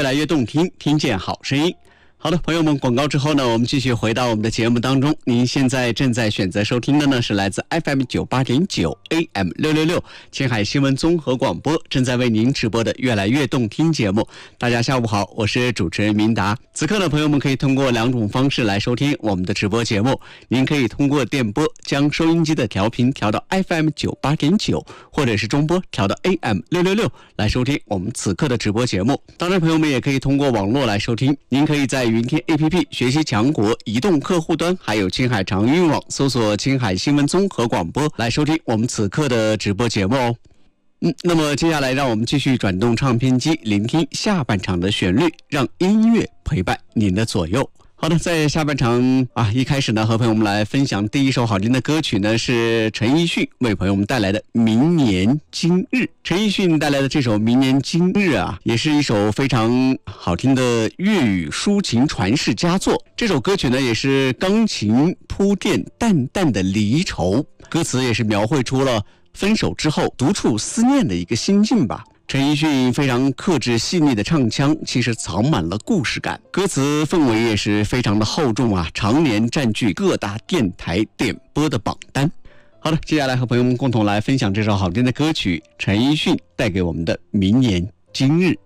来越动听，听见好声音。好的，朋友们，广告之后呢，我们继续回到我们的节目当中。您现在正在选择收听的呢，是来自 FM98.9 AM666 青海新闻综合广播正在为您直播的越来越动听节目。大家下午好，我是主持人明达。此刻呢，朋友们可以通过两种方式来收听我们的直播节目。您可以通过电波将收音机的调频调到 FM98.9， 或者是中波调到 AM666 来收听我们此刻的直播节目。当然，朋友们也可以通过网络来收听。您可以在云听 APP 学习强国移动客户端，还有青海长运网搜索青海新闻综合广播来收听我们此刻的直播节目哦。那么接下来让我们继续转动唱片机，聆听下半场的旋律，让音乐陪伴您的左右。好的，在下半场一开始呢，和朋友们来分享第一首好听的歌曲呢，是陈奕迅为朋友们带来的《明年今日》。陈奕迅带来的这首《明年今日》也是一首非常好听的粤语抒情传世佳作。这首歌曲呢，也是钢琴铺垫淡淡的离愁，歌词也是描绘出了分手之后独处思念的一个心境吧。陈奕迅非常克制细腻的唱腔，其实藏满了故事感，歌词氛围也是非常的厚重常年占据各大电台点播的榜单。好的，接下来和朋友们共同来分享这首好听的歌曲，陈奕迅带给我们的《明年今日》。